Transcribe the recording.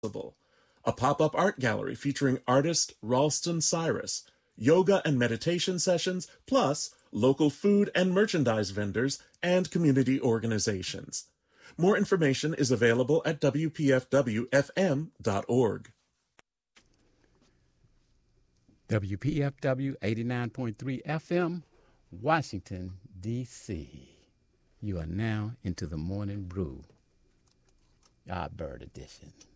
a pop-up art gallery featuring artist Ralston Cyrus, yoga and meditation sessions, plus local food and merchandise vendors and community organizations. More information is available at WPFWFM.org. WPFW 89.3 FM, Washington, D.C. You are now into the Morning Brew, our bird edition.